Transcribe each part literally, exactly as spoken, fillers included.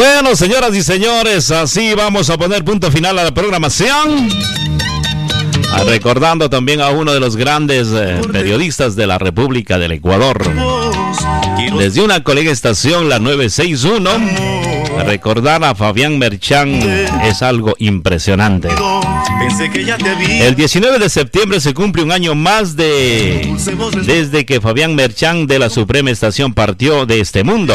Bueno, señoras y señores, así vamos a poner punto final a la programación. Ah, recordando también a uno de los grandes eh, periodistas de la República del Ecuador. Desde una colega estación, la nueve seis uno, recordar a Fabián Merchán es algo impresionante. El diecinueve de septiembre se cumple un año más de desde que Fabián Merchán de la Suprema Estación partió de este mundo.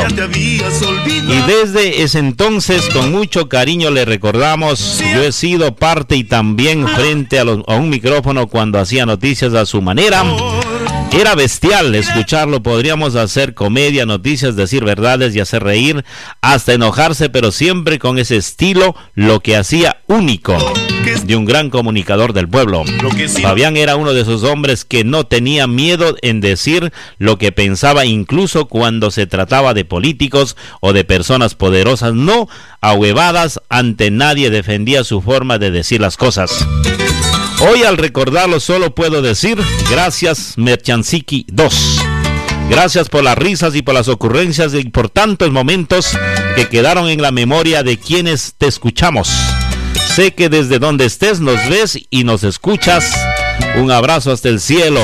Y desde ese entonces, con mucho cariño le recordamos. Yo he sido parte y también frente a, los, a un micrófono cuando hacía noticias a su manera. Era bestial escucharlo, podríamos hacer comedia, noticias, decir verdades y hacer reír, hasta enojarse, pero siempre con ese estilo, lo que hacía único de un gran comunicador del pueblo. Fabián era uno de esos hombres que no tenía miedo en decir lo que pensaba, incluso cuando se trataba de políticos o de personas poderosas, no ahuevadas ante nadie, defendía su forma de decir las cosas. Hoy al recordarlo solo puedo decir gracias Merchansiki dos. Gracias por las risas y por las ocurrencias y por tantos momentos que quedaron en la memoria de quienes te escuchamos. Sé que desde donde estés nos ves y nos escuchas. Un abrazo hasta el cielo.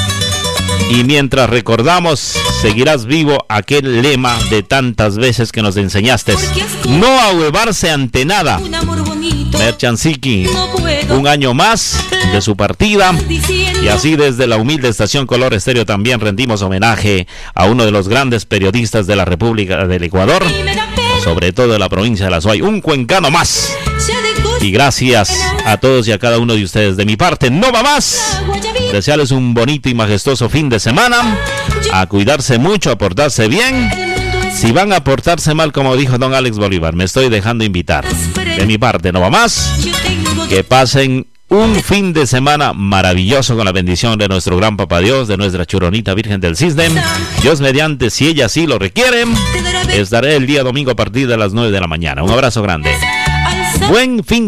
Y mientras recordamos, seguirás vivo aquel lema de tantas veces que nos enseñaste. No ahuevarse ante nada. Merchansiki, un año más de su partida. Y así desde la humilde estación Color Estéreo también rendimos homenaje a uno de los grandes periodistas de la República del Ecuador, sobre todo de la provincia de La Suay, un cuencano más. Y gracias a todos y a cada uno de ustedes. De mi parte, no va más. Desearles un bonito y majestuoso fin de semana. A cuidarse mucho, a portarse bien. Si van a portarse mal, como dijo don Alex Bolívar, me estoy dejando invitar. De mi parte, no va más. Que pasen un fin de semana maravilloso con la bendición de nuestro gran Papá Dios, de nuestra Churonita Virgen del Cisne. Dios mediante, si ella sí lo requiere, estaré el día domingo a partir de las nueve de la mañana. Un abrazo grande. Buen fin